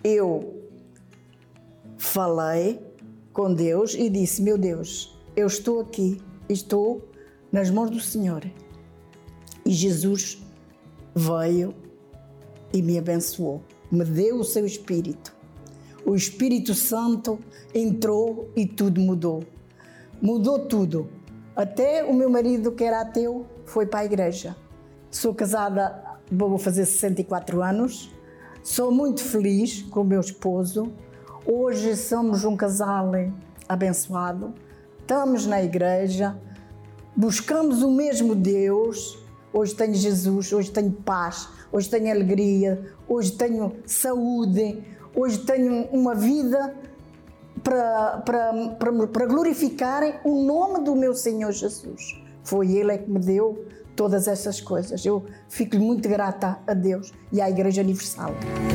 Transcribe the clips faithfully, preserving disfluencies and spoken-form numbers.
eu falei com Deus e disse: meu Deus, eu estou aqui, estou nas mãos do Senhor. E Jesus veio e me abençoou, me deu o seu Espírito. O Espírito Santo entrou e tudo mudou. Mudou tudo. Até o meu marido, que era ateu, foi para a igreja. Sou casada, vou fazer sessenta e quatro anos. Sou muito feliz com o meu esposo. Hoje somos um casal abençoado. Estamos na igreja. Buscamos o mesmo Deus. Hoje tenho Jesus, hoje tenho paz, hoje tenho alegria, hoje tenho saúde, hoje tenho uma vida para, para, para, para glorificarem o nome do meu Senhor Jesus. Foi Ele que me deu todas essas coisas. Eu fico muito grata a Deus e à Igreja Universal.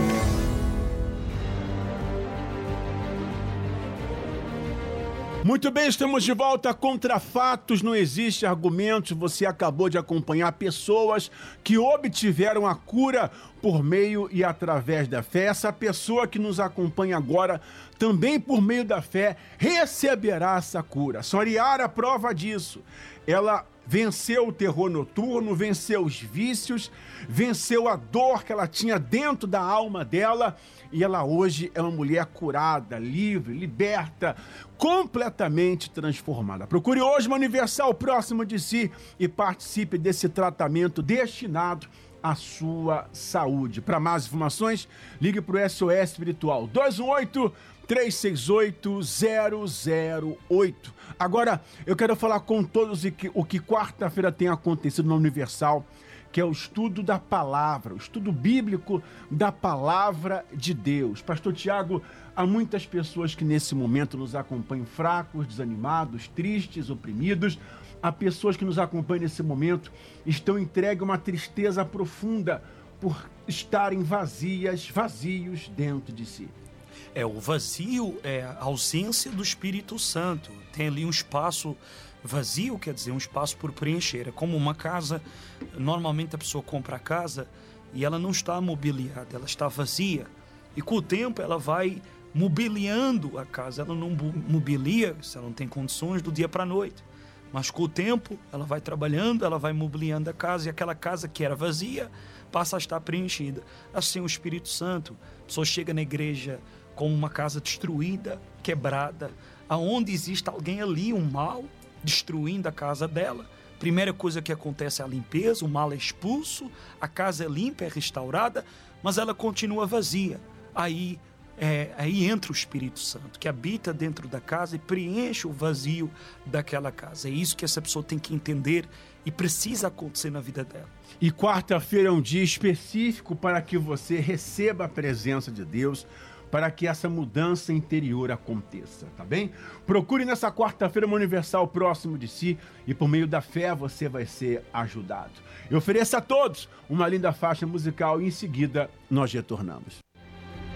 Muito bem, estamos de volta. Contra fatos não existe argumentos. Você acabou de acompanhar pessoas que obtiveram a cura por meio e através da fé. Essa pessoa que nos acompanha agora, também por meio da fé, receberá essa cura. A senhora Yara prova disso. Ela venceu o terror noturno, venceu os vícios, venceu a dor que ela tinha dentro da alma dela, e ela hoje é uma mulher curada, livre, liberta, completamente transformada. Procure hoje uma Universal próximo de si e participe desse tratamento destinado à sua saúde. Para mais informações, ligue para o S O S Espiritual dois um oito, três seis oito, zero zero oito. Agora, eu quero falar com todos o que quarta-feira tem acontecido na Universal, que é o estudo da palavra, o estudo bíblico da palavra de Deus. Pastor Tiago, há muitas pessoas que nesse momento nos acompanham fracos, desanimados, tristes, oprimidos. Há pessoas que nos acompanham nesse momento e estão entregues a uma tristeza profunda por estarem vazias, vazios dentro de si. É, o vazio é a ausência do Espírito Santo. Tem ali um espaço vazio, quer dizer, um espaço por preencher. É como uma casa. Normalmente a pessoa compra a casa e ela não está mobiliada, ela está vazia. E com o tempo ela vai mobiliando a casa. Ela não mobilia, se ela não tem condições, do dia para a noite. Mas com o tempo ela vai trabalhando, ela vai mobiliando a casa, e aquela casa que era vazia passa a estar preenchida. Assim o Espírito Santo, a pessoa chega na igreja como uma casa destruída, quebrada, aonde existe alguém ali, um mal, destruindo a casa dela. Primeira coisa que acontece é a limpeza, o mal é expulso, a casa é limpa, é restaurada, mas ela continua vazia. Aí, é, aí entra o Espírito Santo, que habita dentro da casa e preenche o vazio daquela casa. É isso que essa pessoa tem que entender e precisa acontecer na vida dela. E quarta-feira é um dia específico para que você receba a presença de Deus, para que essa mudança interior aconteça, tá bem? Procure nessa quarta-feira uma Universal próximo de si e por meio da fé você vai ser ajudado. Eu ofereço a todos uma linda faixa musical e em seguida nós retornamos.